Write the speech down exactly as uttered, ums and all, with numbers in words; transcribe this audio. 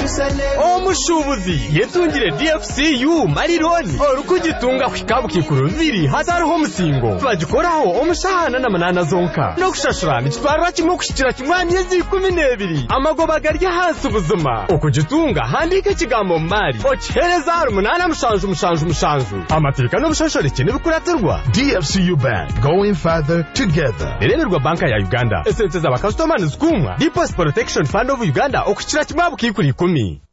omushubuzi yetungire D F C U marironi orukugitunga kwikabu kikuru biri hatariho musingo bagikoraho omushahana na manana zonka no kushashura nikitwarwa kimwe kushikira kimwe myezi kumi n'ebiri amagoba garya hasi ubuzima okugitunga handike kigambo mari okihereza hari umunana mushanju mushanju mushanju amatika n'ubushashoreke n'ibikuratirwa. D F C U Bank, going further together. Eremerwa banka ya Uganda esente z'abakastomani zikumwa Deposit Protection Fund of Uganda okukira kimwe abukikuri ikumi.